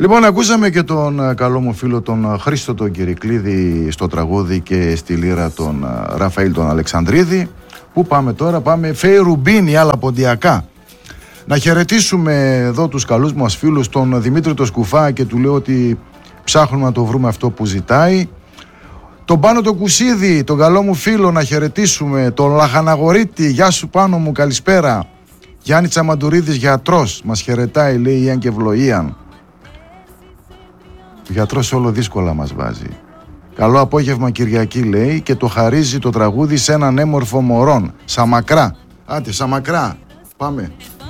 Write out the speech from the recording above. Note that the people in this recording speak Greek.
Λοιπόν, ακούσαμε και τον καλό μου φίλο τον Χρήστο τον Κυρικλίδη στο τραγούδι και στη λύρα τον Ραφαήλ τον Αλεξανδρίδη. Πού πάμε τώρα? Πάμε Φέη Ρουμπίνη, άλλα ποντιακά. Να χαιρετήσουμε εδώ τους καλούς μας φίλους, τον Δημήτρη το Σκουφά, και του λέω ότι ψάχνουμε να το βρούμε αυτό που ζητάει. Τον Πάνο το Κουσίδη, τον καλό μου φίλο, να χαιρετήσουμε. Τον Λαχαναγορίτη, γεια σου Πάνο μου, καλησπέρα. Γιάννη Τσαμαντουρίδης, γιατρός, μας χαιρετάει, λέει Ιαν και Ευλογίαν. Ο γιατρός όλο δύσκολα μας βάζει. Καλό απόγευμα Κυριακή, λέει, και το χαρίζει το τραγούδι σε έναν έμορφο μωρόν. Σαμακρά. Άντε, Σαμακρά. Πάμε.